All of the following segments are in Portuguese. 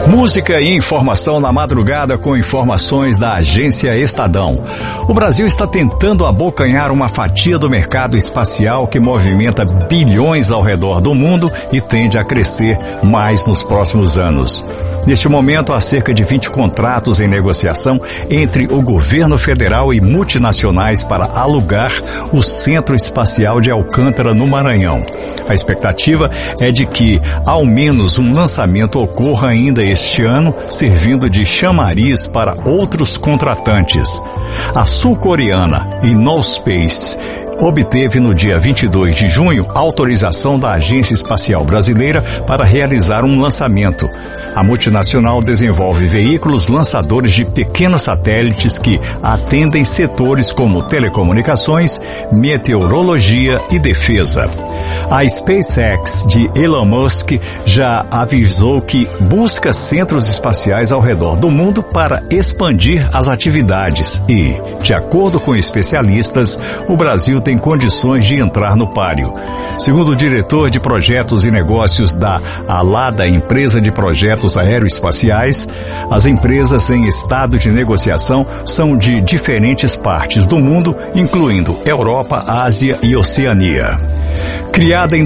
Música e informação na madrugada com informações da Agência Estadão. O Brasil está tentando abocanhar uma fatia do mercado espacial que movimenta bilhões ao redor do mundo e tende a crescer mais nos próximos anos. Neste momento, há cerca de 20 contratos em negociação entre o governo federal e multinacionais para alugar o Centro Espacial de Alcântara, no Maranhão. A expectativa é de que, ao menos, um lançamento ocorra ainda este ano, servindo de chamariz para outros contratantes. A sul-coreana InnoSpace obteve no dia 22 de junho autorização da Agência Espacial Brasileira para realizar um lançamento. A multinacional desenvolve veículos lançadores de pequenos satélites que atendem setores como telecomunicações, meteorologia e defesa. A SpaceX de Elon Musk já avisou que busca centros espaciais ao redor do mundo para expandir as atividades e, de acordo com especialistas, o Brasil tem condições de entrar no páreo. Segundo o diretor de projetos e negócios da ALADA, empresa de projetos aeroespaciais, as empresas em estado de negociação são de diferentes partes do mundo, incluindo Europa, Ásia e Oceania. Criada em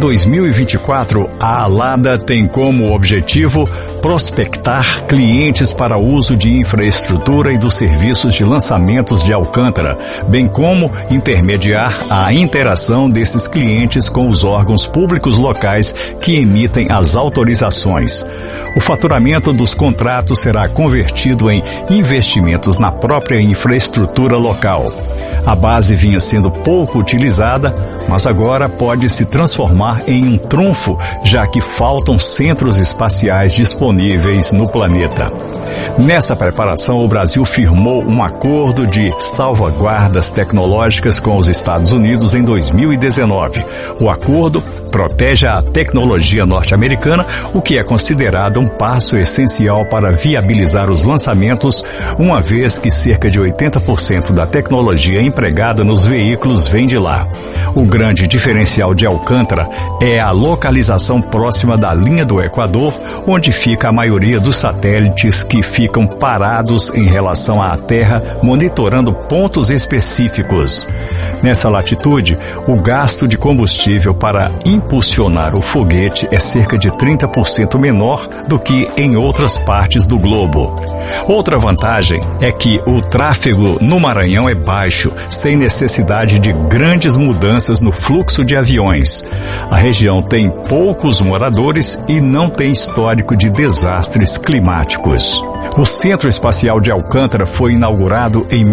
2024, a ALADA tem como objetivo prospectar clientes para uso de infraestrutura e dos serviços de lançamentos de Alcântara, bem como intermediar a interação desses clientes com os órgãos públicos locais que emitem as autorizações. O faturamento dos contratos será convertido em investimentos na própria infraestrutura local. A base vinha sendo pouco utilizada, mas agora pode se transformar em um trunfo, já que faltam centros espaciais disponíveis no planeta. Nessa preparação, o Brasil firmou um acordo de salvaguardas tecnológicas com os Estados Unidos em 2019. O acordo protege a tecnologia norte-americana, o que é considerado um passo essencial para viabilizar os lançamentos, uma vez que cerca de 80% da tecnologia empregada nos veículos vem de lá. O grande diferencial de Alcântara é a localização próxima da linha do Equador, onde fica a maioria dos satélites que ficam parados em relação à Terra, monitorando pontos específicos. Nessa latitude, o gasto de combustível para impulsionar o foguete é cerca de 30% menor do que em outras partes do globo. Outra vantagem é que o tráfego no Maranhão é baixo, sem necessidade de grandes mudanças no fluxo de aviões. A região tem poucos moradores e não tem histórico de desastres climáticos. O Centro Espacial de Alcântara foi inaugurado em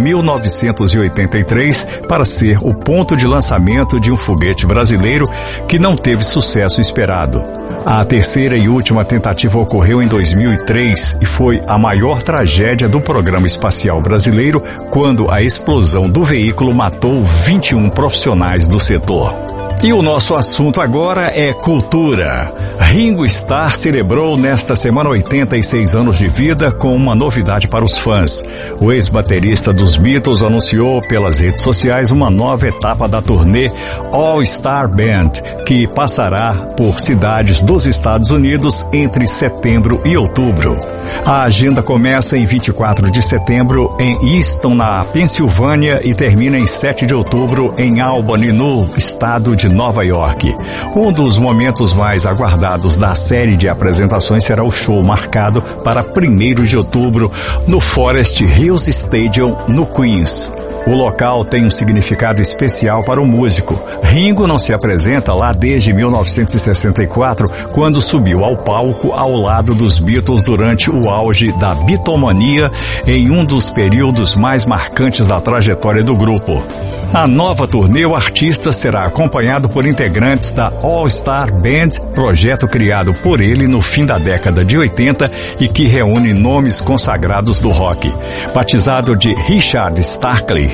1983 para ser o ponto de lançamento de um foguete brasileiro que não teve sucesso esperado. A terceira e última tentativa ocorreu em 2003 e foi a maior tragédia do programa espacial brasileiro, quando a explosão do veículo matou 21 profissionais do setor. E o nosso assunto agora é cultura. Ringo Starr celebrou nesta semana 86 anos de vida com uma novidade para os fãs. O ex-baterista dos Beatles anunciou pelas redes sociais uma nova etapa da turnê All Star Band, que passará por cidades dos Estados Unidos entre setembro e outubro. A agenda começa em 24 de setembro em Easton, na Pensilvânia, e termina em 7 de outubro em Albany, no estado de Nova York. Um dos momentos mais aguardados da série de apresentações será o show marcado para 1º de outubro no Forest Hills Stadium, no Queens. O local tem um significado especial para o músico. Ringo não se apresenta lá desde 1964, quando subiu ao palco ao lado dos Beatles durante o auge da bitomania, em um dos períodos mais marcantes da trajetória do grupo. Na nova turnê, o artista será acompanhado por integrantes da All Star Band, projeto criado por ele no fim da década de 80 e que reúne nomes consagrados do rock. Batizado de Richard Starkey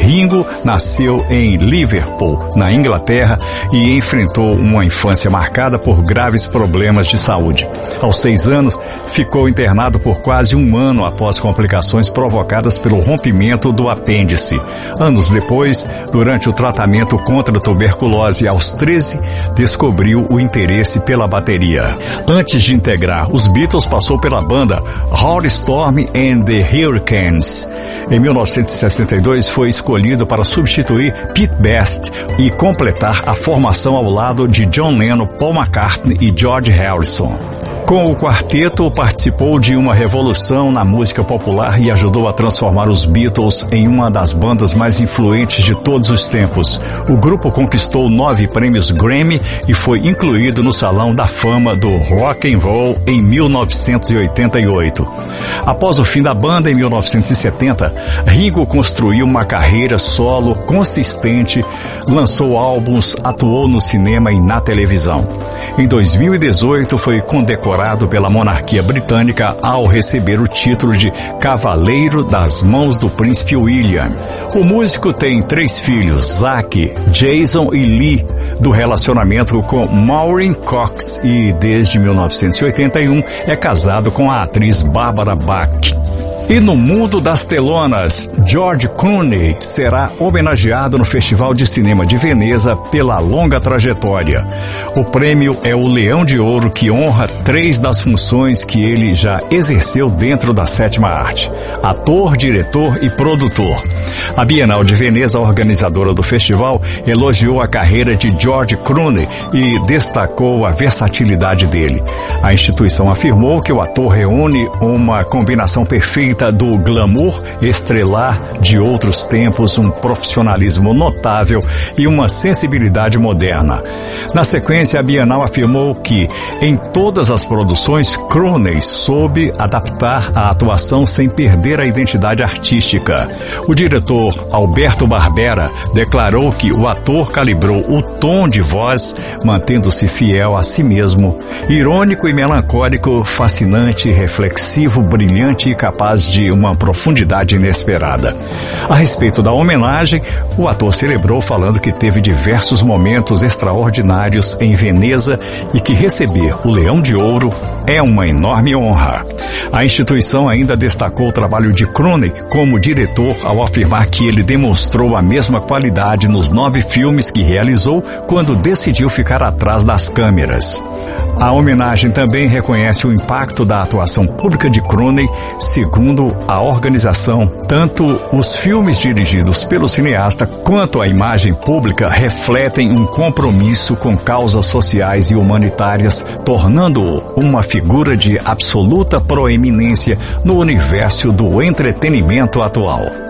Ringo nasceu em Liverpool, na Inglaterra, e enfrentou uma infância marcada por graves problemas de saúde. Aos 6 anos, ficou internado por quase 1 ano após complicações provocadas pelo rompimento do apêndice. Anos depois, durante o tratamento contra a tuberculose, aos 13, descobriu o interesse pela bateria. Antes de integrar os Beatles, passou pela banda Hot Storm and the Hurricanes. Em 1962, foi escolhido para substituir Pete Best e completar a formação ao lado de John Lennon, Paul McCartney e George Harrison. Com o quarteto, participou de uma revolução na música popular e ajudou a transformar os Beatles em uma das bandas mais influentes de todos os tempos. O grupo conquistou 9 prêmios Grammy e foi incluído no Salão da Fama do Rock and Roll em 1988. Após o fim da banda, em 1970, Ringo construiu uma carreira solo consistente, lançou álbuns, atuou no cinema e na televisão. Em 2018, foi condecorado pela monarquia britânica ao receber o título de Cavaleiro das Mãos do Príncipe William. O músico tem 3 filhos, Zac, Jason e Lee, do relacionamento com Maureen Cox, e desde 1981 é casado com a atriz Barbara Bach. E no mundo das telonas, George Clooney será homenageado no Festival de Cinema de Veneza pela longa trajetória. O prêmio é o Leão de Ouro, que honra 3 das funções que ele já exerceu dentro da 7ª arte: ator, diretor e produtor. A Bienal de Veneza, organizadora do festival, elogiou a carreira de George Clooney e destacou a versatilidade dele. A instituição afirmou que o ator reúne uma combinação perfeita do glamour estrelar de outros tempos, um profissionalismo notável e uma sensibilidade moderna. Na sequência, a Bienal afirmou que, em todas as produções, Clooney soube adaptar a atuação sem perder a identidade artística. O diretor Alberto Barbera declarou que o ator calibrou o tom de voz, mantendo-se fiel a si mesmo, irônico e melancólico, fascinante, reflexivo, brilhante e capaz de uma profundidade inesperada. A respeito da homenagem, o ator celebrou falando que teve diversos momentos extraordinários em Veneza e que receber o Leão de Ouro é uma enorme honra. A instituição ainda destacou o trabalho de Clooney como diretor ao afirmar que ele demonstrou a mesma qualidade nos 9 filmes que realizou quando decidiu ficar atrás das câmeras. A homenagem também reconhece o impacto da atuação pública de Clooney. Segundo a organização, tanto os filmes dirigidos pelo cineasta quanto a imagem pública refletem um compromisso com causas sociais e humanitárias, tornando-o uma figura de absoluta proeminência no universo do entretenimento atual.